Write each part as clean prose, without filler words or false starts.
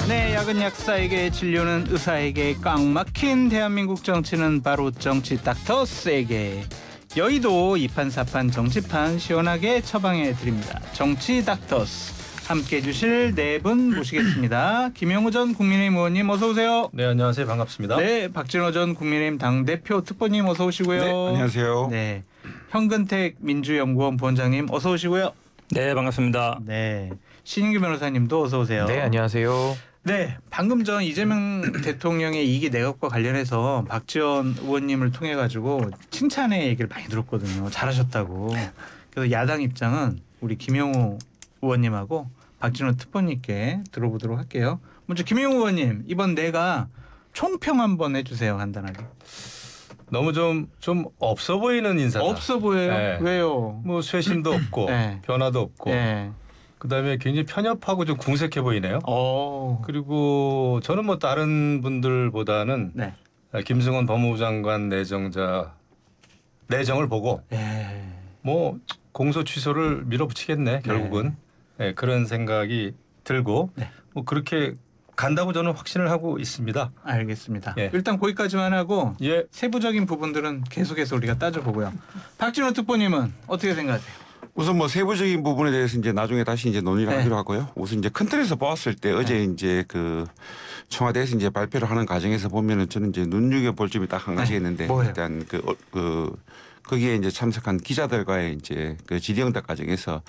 네, 약은 약사에게, 진료는 의사에게, 꽉 막힌 대한민국 정치는 바로 정치 닥터스에게. 여의도 이판사판 정치판 시원하게 처방해 드립니다. 정치 닥터스. 함께해 주실 네 분 모시겠습니다. 김영우 전 국민의힘 의원님 어서 오세요. 네, 안녕하세요. 반갑습니다. 네, 박진호 전 국민의힘 당대표 특보님 어서 오시고요. 네, 안녕하세요. 네, 현근택 민주연구원 부원장님 어서 오시고요. 네, 반갑습니다. 네, 신인규 변호사님도 어서 오세요. 네, 안녕하세요. 네, 방금 전 이재명 대통령의 2기 내각과 관련해서 박지원 의원님을 통해 가지고 칭찬의 얘기를 많이 들었거든요. 잘하셨다고. 그래서 야당 입장은 우리 김영우 의원님하고 박진호 특보님께 들어보도록 할게요. 먼저 김영우 의원님, 이번 내각 총평 한번 해주세요. 간단하게. 너무 좀 없어 보이는 인사다. 없어 보여요. 네. 왜요? 뭐 쇄신도 없고 네. 변화도 없고. 네. 그다음에 굉장히 편협하고 좀 궁색해 보이네요. 오. 그리고 저는 뭐 다른 분들보다는 네. 김승원 법무부 장관 내정을 보고 네. 뭐 공소 취소를 밀어붙이겠네 결국은. 네, 그런 생각이 들고 네. 뭐 그렇게 간다고 저는 확신을 하고 있습니다. 알겠습니다. 예. 일단 거기까지만 하고 예. 세부적인 부분들은 계속해서 우리가 따져보고요. 박진호 특보님은 어떻게 생각하세요? 우선 뭐 세부적인 부분에 대해서 이제 나중에 다시 이제 논의를 네. 하기로 하고요. 우선 이제 큰 틀에서 보았을 때 어제 이제 그 청와대에서 이제 발표를 하는 과정에서 보면은 저는 이제 눈여겨볼 점이 딱 한 가지 있는데 뭐예요? 일단 거기에 이제 참석한 기자들과의 이제 그 질의응답 과정에서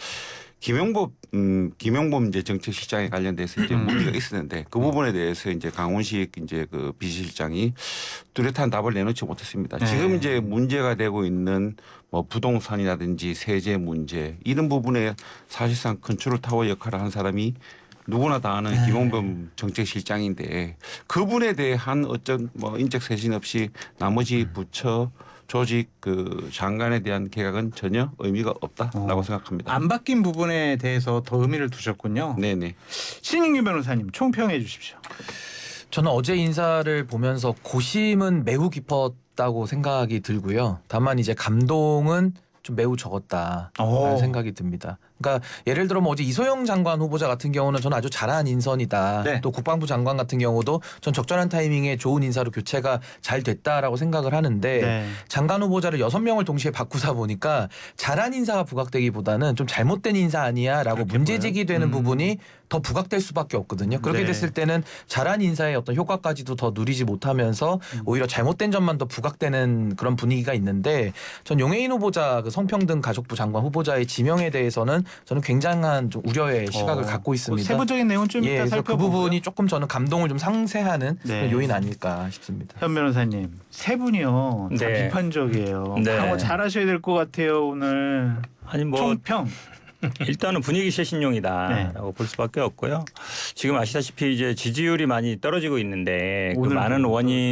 김용범 이제 정책실장에 관련돼서 이제 문제가 있었는데 그 부분에 대해서 이제 강훈식 이제 그 비서실장이 뚜렷한 답을 내놓지 못했습니다. 네. 지금 이제 문제가 되고 있는 뭐 부동산이라든지 세제 문제 이런 부분에 사실상 컨트롤 타워 역할을 한 사람이 누구나 다 아는 김용범 정책실장인데 그분에 대한 어떤 뭐 인적 쇄신 없이 나머지 부처 조직 그 장관에 대한 개각은 전혀 의미가 없다라고 생각합니다. 안 바뀐 부분에 대해서 더 의미를 두셨군요. 네네. 신인규 변호사님 총평해 주십시오. 저는 어제 인사를 보면서 고심은 매우 깊었다고 생각이 들고요. 다만 이제 감동은 좀 매우 적었다라는 생각이 듭니다. 그러니까 예를 들어 뭐 어제 이소영 장관 후보자 같은 경우는 저는 아주 잘한 인선이다. 네. 또 국방부 장관 같은 경우도 전 적절한 타이밍에 좋은 인사로 교체가 잘 됐다라고 생각을 하는데 네. 장관 후보자를 6명을 동시에 바꾸다 보니까 잘한 인사가 부각되기보다는 좀 잘못된 인사 아니야라고 문제제기 되는 부분이 더 부각될 수밖에 없거든요. 그렇게 네. 됐을 때는 잘한 인사의 어떤 효과까지도 더 누리지 못하면서 오히려 잘못된 점만 더 부각되는 그런 분위기가 있는데 전 용해인 후보자 그 성평등 가족부 장관 후보자의 지명에 대해서는 저는 굉장한 좀 우려의 시각을 갖고 있습니다. 세부적인 내용은 좀 이따 그래서 그 살펴보고요. 부분이 조금 저는 감동을 좀 상쇄하는 네. 그런 요인 아닐까 싶습니다. 현 변호사님 세 분이요 다 네. 비판적이에요. 네. 방어 잘하셔야 될 것 같아요 오늘. 아니 뭐 총평. 일단은 분위기 쇄신용이다라고 볼 수밖에 없고요. 지금 아시다시피 이제 지지율이 많이 떨어지고 있는데 그 많은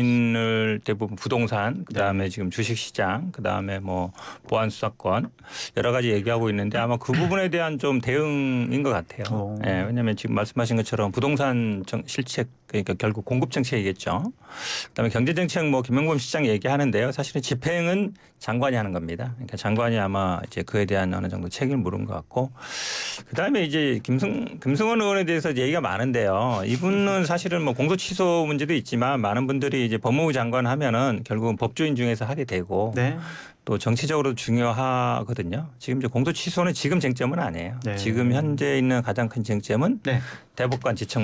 원인을 대부분 부동산, 그다음에 지금 주식시장, 그다음에 뭐 보안수사권 여러 가지 얘기하고 있는데 아마 그 부분에 대한 좀 대응인 것 같아요. 예, 왜냐하면 지금 말씀하신 것처럼 부동산 실책 그러니까 결국 공급 정책이겠죠. 그다음에 경제 정책 뭐 김영범 시장 얘기하는데요. 사실은 집행은 장관이 하는 겁니다. 그러니까 장관이 아마 이제 그에 대한 어느 정도 책임을 물은 것 같고, 그다음에 이제 김승원 의원에 대해서 얘기가 많은데요. 이분은 사실은 뭐 공소 취소 문제도 있지만 많은 분들이 이제 법무부 장관 하면은 결국은 법조인 중에서 하게 되고. 네. 또 정치적으로 중요하거든요. 지금 이제 공소 취소는 지금 쟁점은 아니에요. 네. 지금 현재 있는 가장 큰 쟁점은 네. 대법관 지청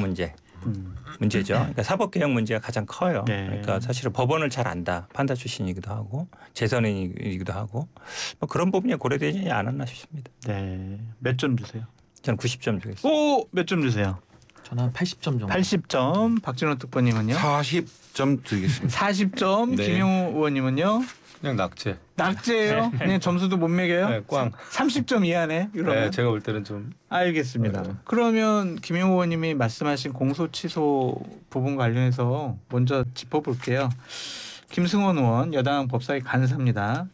문제죠. 그러니까 사법개혁 문제가 가장 커요. 네. 그러니까 사실은 법원을 잘 안다. 판사 출신이기도 하고 재선인이기도 하고 뭐 그런 부분이 고려되지 않았나 싶습니다. 네. 몇 점 주세요? 저는 90점 주겠습니다. 오, 몇 점 주세요? 저는 한 80점 정도. 80점. 박진호 특보님은요? 40점 드리겠습니다. 40점. 네. 김용우 의원님은요? 그냥 낙제. 낙제예요? 그냥 점수도 못 매겨요? 네, 꽝. 30점 이하네. 그러면. 네, 제가 볼 때는 좀 알겠습니다. 그러면 김용우 의원님이 말씀하신 공소 취소 부분 관련해서 먼저 짚어볼게요. 김승원 의원 여당 법사위 간사입니다.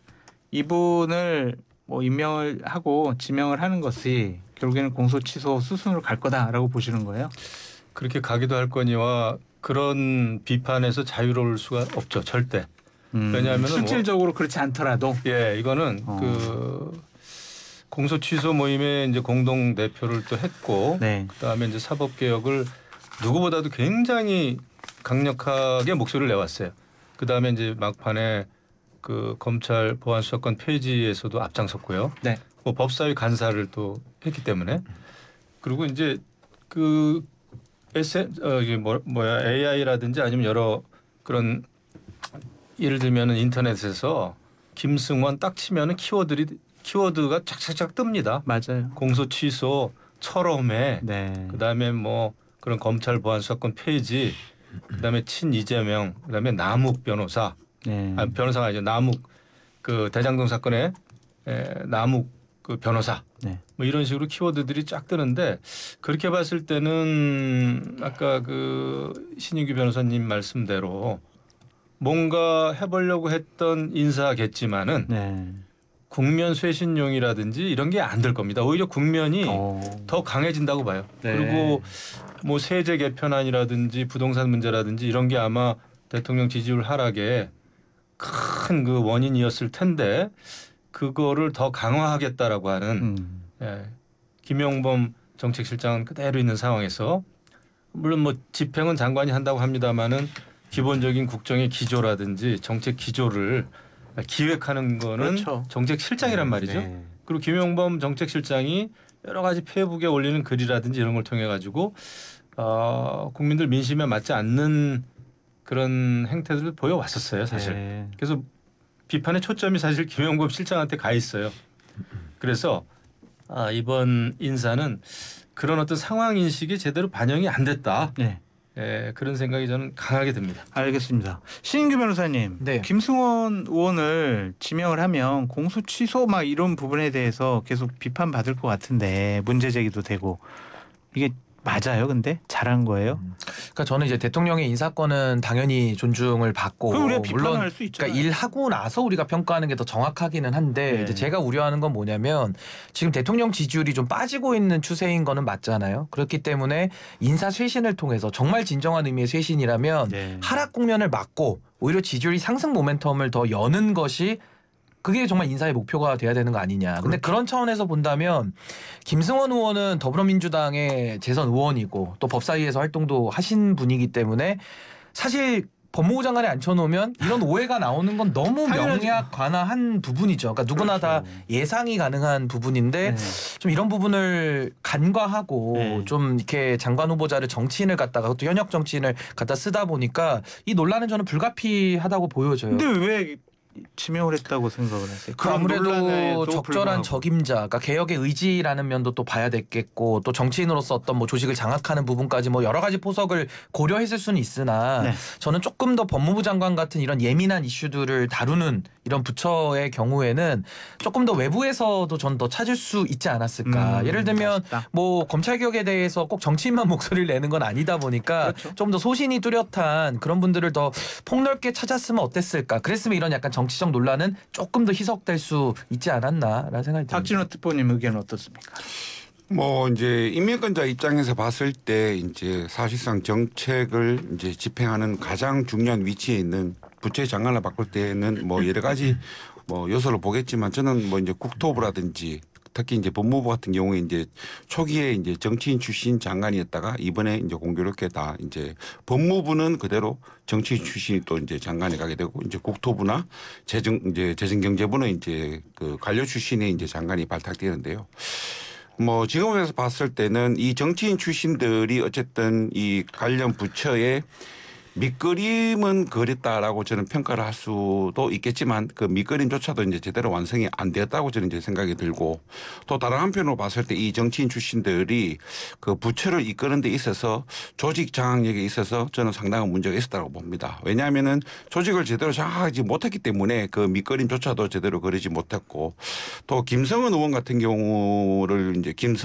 이분을 뭐 임명을 하고 지명을 하는 것이 결국에는 공소 취소 수순으로 갈 거다라고 보시는 거예요? 그렇게 가기도 할 거니와 그런 비판에서 자유로울 수가 없죠. 절대. 왜냐하면 실질적으로 그렇지 않더라도 이거는 그 공소 취소 모임에 이제 공동 대표를 또 했고 네. 그다음에 이제 사법 개혁을 누구보다도 굉장히 강력하게 목소리를 내왔어요. 그 다음에 이제 막판에 그 검찰 보안 수사권 폐지에서도 앞장섰고요. 네. 뭐 법사위 간사를 또 했기 때문에 그리고 이제 그 이게 뭐야 AI라든지 아니면 여러 그런 예를 들면은 인터넷에서 김승원 딱 치면은 키워드가 착착착 뜹니다. 맞아요. 공소 취소, 철험회, 네. 그다음에 뭐 그런 검찰 보안 수사권 폐지, 그다음에 친 이재명, 그다음에 남욱 변호사, 네. 변호사가 아니죠. 남욱 그 대장동 사건의 남욱 그 변호사, 네. 뭐 이런 식으로 키워드들이 쫙 뜨는데 그렇게 봤을 때는 아까 그 신인규 변호사님 말씀대로 뭔가 해보려고 했던 인사겠지만은 네. 국면 쇄신용이라든지 이런 게 안 될 겁니다. 오히려 국면이 더 강해진다고 봐요. 네. 그리고 뭐 세제 개편안이라든지 부동산 문제라든지 이런 게 아마 대통령 지지율 하락에 큰 그 원인이었을 텐데 그거를 더 강화하겠다라고 하는 김용범 정책실장은 그대로 있는 상황에서 물론 뭐 집행은 장관이 한다고 합니다마는 기본적인 국정의 기조라든지 정책 기조를 기획하는 거는 그렇죠. 정책실장이란 말이죠. 네. 그리고 김용범 정책실장이 여러 가지 페이북에 올리는 글이라든지 이런 걸 통해 가지고 국민들 민심에 맞지 않는 그런 행태들을 보여왔었어요, 사실. 네. 그래서 비판의 초점이 사실 김용범 실장한테 가 있어요. 그래서 이번 인사는 그런 어떤 상황 인식이 제대로 반영이 안 됐다. 네. 그런 생각이 저는 강하게 듭니다. 알겠습니다. 신인규 변호사님, 네. 김승원 의원을 지명을 하면 공소 취소 막 이런 부분에 대해서 계속 비판받을 것 같은데 문제 제기도 되고 이게 맞아요? 근데 잘한 거예요? 그러니까 저는 이제 대통령의 인사권은 당연히 존중을 받고 그럼 우리가 비판을 물론 할 수 있잖아요. 그러니까 일하고 나서 우리가 평가하는 게 더 정확하기는 한데 네. 이제 제가 우려하는 건 뭐냐면 지금 대통령 지지율이 좀 빠지고 있는 추세인 거는 맞잖아요. 그렇기 때문에 인사 쇄신을 통해서 정말 진정한 의미의 쇄신이라면 네. 하락 국면을 막고 오히려 지지율이 상승 모멘텀을 더 여는 것이 그게 정말 인사의 목표가 돼야 되는 거 아니냐. 근데 그렇죠. 그런 차원에서 본다면 김승원 의원은 더불어민주당의 재선 의원이고 또 법사위에서 활동도 하신 분이기 때문에 사실 법무부 장관에 앉혀놓으면 이런 오해가 나오는 건 너무 당연하죠. 명약관화한 부분이죠. 그러니까 누구나 다 그렇죠. 예상이 가능한 부분인데 네. 좀 이런 부분을 간과하고 네. 좀 이렇게 장관 후보자를 정치인을 갖다가 그것도 현역 정치인을 갖다 쓰다 보니까 이 논란은 저는 불가피하다고 보여져요. 근데 왜 지명을 했다고 생각을 하세요? 그 아무래도 논란에도 적절한 불구하고. 적임자, 그러니까 개혁의 의지라는 면도 또 봐야 됐겠고 또 정치인으로서 어떤 뭐 조직을 장악하는 부분까지 뭐 여러 가지 포석을 고려했을 수는 있으나 네. 저는 조금 더 법무부 장관 같은 이런 예민한 이슈들을 다루는 이런 부처의 경우에는 조금 더 외부에서도 전 더 찾을 수 있지 않았을까. 예를 들면 아쉽다. 뭐 검찰개혁에 대해서 꼭 정치인만 목소리를 내는 건 아니다 보니까 그렇죠. 좀 더 소신이 뚜렷한 그런 분들을 더 폭넓게 찾았으면 어땠을까. 그랬으면 이런 약간 정치적 논란은 조금 더 희석될 수 있지 않았나라는 생각이 듭니다. 박진호 특보님 의견은 어떻습니까? 뭐 이제 인민권자 입장에서 봤을 때 이제 사실상 정책을 이제 집행하는 가장 중요한 위치에 있는 부처의 장관을 바꿀 때는 뭐 여러 가지 뭐 요소를 보겠지만 저는 뭐 이제 국토부라든지 특히 이제 법무부 같은 경우에 이제 초기에 이제 정치인 출신 장관이었다가 이번에 이제 공교롭게 다 이제 법무부는 그대로 정치인 출신이 또 이제 장관에 가게 되고 이제 국토부나 재정경제부는 이제 그 관료 출신의 이제 장관이 발탁되는데요. 뭐 지금에서 봤을 때는 이 정치인 출신들이 어쨌든 이 관련 부처에 밑그림은 그렸다라고 저는 평가를 할 수도 있겠지만 그 밑그림조차도 이제 제대로 완성이 안 되었다고 저는 이제 생각이 들고 또 다른 한편으로 봤을 때 이 정치인 출신들이 그 부처를 이끄는 데 있어서 조직 장악력에 있어서 저는 상당한 문제가 있었다고 봅니다. 왜냐하면은 조직을 제대로 장악하지 못했기 때문에 그 밑그림조차도 제대로 그리지 못했고 또 김성은 의원 같은 경우를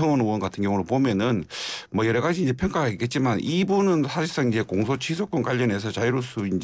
보면은 뭐 여러 가지 이제 평가가 있겠지만 이분은 사실상 이제 공소 취소권 관련해서 자유로서